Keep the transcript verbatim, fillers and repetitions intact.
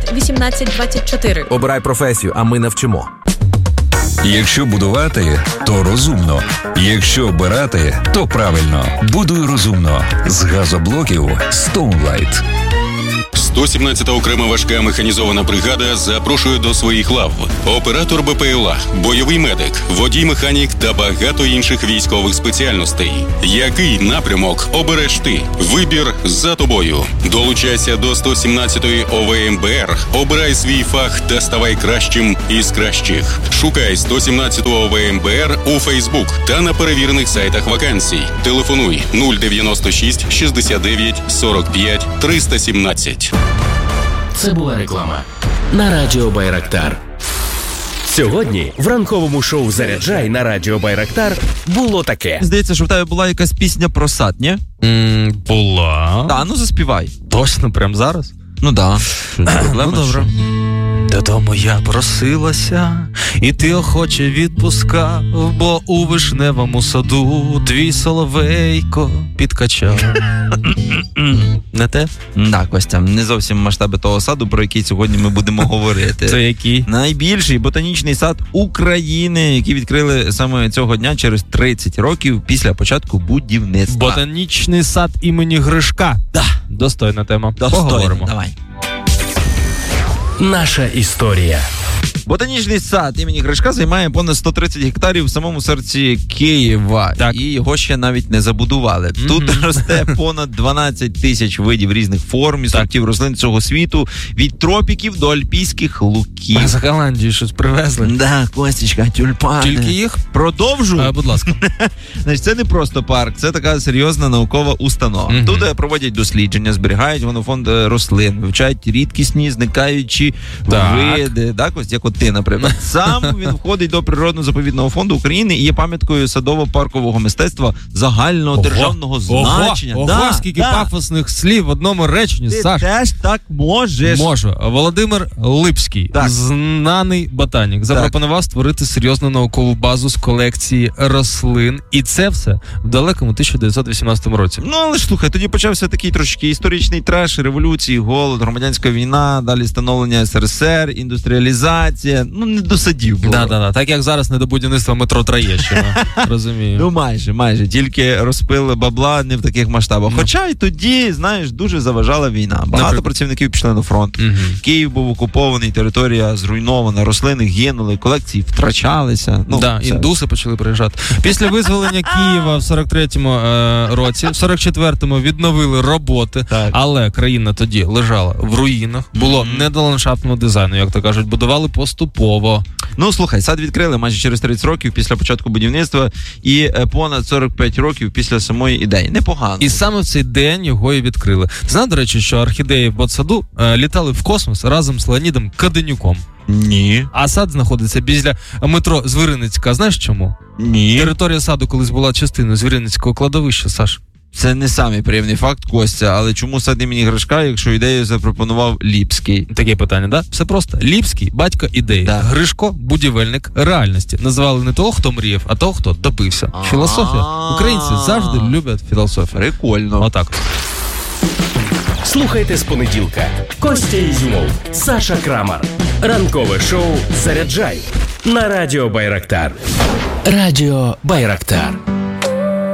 вісімнадцять двадцять чотири. Обирай професію, а ми навчимо. Якщо будувати, то розумно. Якщо обирати, то правильно. Будуй розумно. З газоблоків Stoneline. сто сімнадцята окрема важка механізована бригада запрошує до своїх лав оператор БПЛА, бойовий медик, водій-механік та багато інших військових спеціальностей. Який напрямок обереш ти? Вибір за тобою. Долучайся до сто сімнадцятої ОВМБР, обирай свій фах та ставай кращим із кращих. Шукай сто сімнадцяту ОВМБР у Фейсбук та на перевірених сайтах вакансій. Телефонуй нуль дев'яносто шість шістдесят дев'ять сорок п'ять триста сімнадцять. Це була реклама на Радіо Байрактар. Сьогодні в ранковому шоу «Заряджай» на Радіо Байрактар було таке. Здається, що в тебе була якась пісня про сад, ні? Mm, була. Да, ну заспівай. Точно, прямо зараз? Ну да. Ну добре. Додому я просилася, і ти охоче відпускав, бо у вишневому саду твій соловейко підкачав. Не те? Так, Костя, не зовсім масштаби того саду, про який сьогодні ми будемо говорити. Це який? Найбільший ботанічний сад України, який відкрили саме цього дня через тридцять років після початку будівництва. Ботанічний сад імені Гришка. Да. Достойна тема. Достойна, поговоримо. Давай. Наша історія. Ботанічний сад імені Гришка займає понад сто тридцять гектарів в самому серці Києва. Так. І його ще навіть не забудували. Mm-hmm. Тут росте понад дванадцять тисяч видів різних форм і сортів рослин цього світу, від тропіків до альпійських луків. А з Голландії щось привезли? Да, Костічка, тюльпани. Тільки їх? Продовжу. А, будь ласка. Значить, це не просто парк, це така серйозна наукова установа. Mm-hmm. Тут проводять дослідження, зберігають генофонд рослин, вивчають рідкісні, зникаючі так. види. Так, ось як от ти, наприклад. Сам він входить до Природно-заповідного фонду України і є пам'яткою садово-паркового мистецтва загального ого, державного значення. Ого, да, ого, скільки да. пафосних слів в одному реченні, ти Саш. Ти теж так можеш. Можу. Володимир Липський, так. знаний ботанік, запропонував так. створити серйозну наукову базу з колекції рослин. І це все в далекому тисяча дев'ятсот вісімнадцятому році. Ну, але ж, слухай, тоді почався такий трошки історичний треш, революції, голод, громадянська війна, далі становлення ес ер ес ер, індустріалізація. Ну, не досадів було. Да, да, да. Так як зараз не до будівництва метро Троєщина. Розумію. Ну, майже, майже. Тільки розпили бабла не в таких масштабах. Хоча й тоді, знаєш, дуже заважала війна. Багато Наприклад. працівників пішли на фронт. Угу. Київ був окупований, територія зруйнована, рослини гинули, колекції втрачалися. Ну, да, індуси почали приїжджати. Після визволення Києва в сорок третьому е, році, в сорок четвертому відновили роботи, так. але країна тоді лежала в руїнах, було mm-hmm. не до ландшафтного дизайну, як то кажуть, будували поступово. Ну, слухай, сад відкрили майже через тридцять років після початку будівництва і понад сорок п'ять років після самої ідеї. Непогано. І саме в цей день його і відкрили. Ти знав, до речі, що орхідеї в ботсаду е, літали в космос разом з Леонідом Каденюком? Ні. А сад знаходиться біля метро Звіринецька. Знаєш чому? Ні. Територія саду колись була частиною Звіринецького кладовища, Саш. Це не самий приємний факт, Костя, але чому сад імені Гришка, якщо ідею запропонував Ліпський? Таке питання, да? Все просто. Ліпський – батько ідеї. Да. Гришко – будівельник реальності. Називали не того, хто мріяв, а того, хто добився. А-а-а. Філософія. Українці завжди люблять філософію. Прикольно. Отак. Слухайте з понеділка. Костя Ізюмов, Саша Крамар. Ранкове шоу «Заряджай» на Радіо Байрактар. Радіо Байрактар.